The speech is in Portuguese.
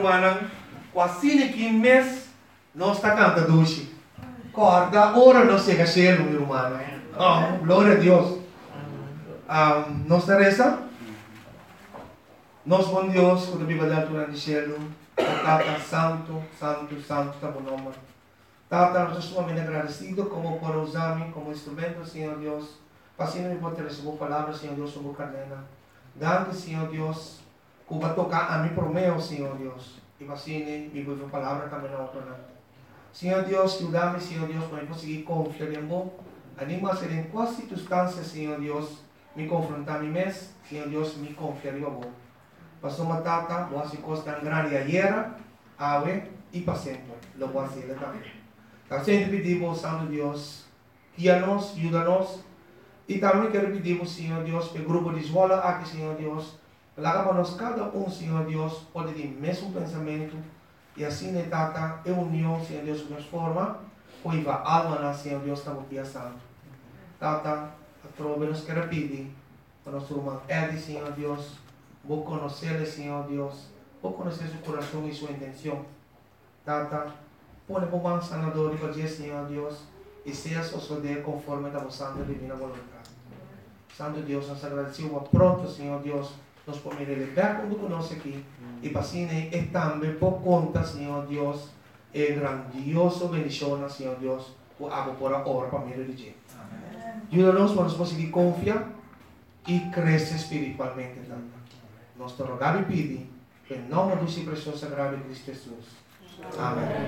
irmã, quase que mês, nós está cantando doce. Corda, ora não chega cielo, meu irmão. Oh, glória a Deus. Nós reza. Nós, bom Deus, quando a Bíblia da altura do cielo, Tata, santo, santo, santo, está bom nome. Tata, nós estamos muito agradecidos como por usar-me como instrumento, Senhor Deus. Passinho por ter essa boa palavra, Senhor Deus, sobre a cadena. Dando, Senhor Deus, que vai tocar a mim por meu, Senhor Deus. E passinho, me boa palavra também na outra. Senhor Deus, ajuda-me, Senhor Deus, para eu conseguir confiar em você. Anima a ser em quais circunstâncias, Senhor Deus, me confrontar a mim mesmo, Senhor Deus, me confiar em você. Passou uma tata, boa se costa grande ayer, ave e para sempre. Lo voy a hacer também. Então, sempre pedimos, Santo Deus, guia-nos, ajuda-nos. E também quero pedir, Senhor Deus, para o grupo de escola aqui, Senhor Deus, para nós cada Senhor Deus, pode ter o mesmo pensamento. E assim, tata, é união, Senhor Deus, nos forma, pois a alma, Senhor Deus, está aqui santo. Tata, a trova nos quer pedir, para nosso irmão Eddie, Senhor Deus, vou conhecer, Senhor Deus, vou conhecer seu coração e sua intenção. Tata, põe por mão sanador e fazer, Senhor Deus, e seja suceder conforme a vossa divina vontade. Santo Deus, nós agradecemos pronto, Senhor Deus, nos podemos levar quando conosco aqui. E pasine e também por conta, Senhor Deus, é grandioso bendição, Senhor Deus, o abo por a hora para mim religião. Ajuda-nos para nós conseguir confiar e crescer espiritualmente também. Nós te rogamos e pedimos, em nome do seu precioso sagrado Cristo Jesus. Amém.